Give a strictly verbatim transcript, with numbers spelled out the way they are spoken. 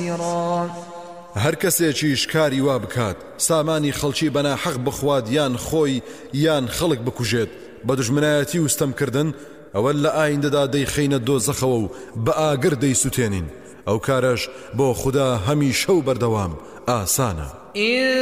بصيرا. هەر کەسێکی شکاری وا بکات سامانی خەڵکی بەنا حەق بخواد یان خۆی یان خەڵک بکوژێت بە دژمنایەتی وستەمکردن ئەوە لە ئایندەدا دەیخەینە دۆزەخەوە و بە ئاگر دەیسوتێنین ئەو کارەش بۆ خوددا هەمیشە و بەردەوام ئاسانە.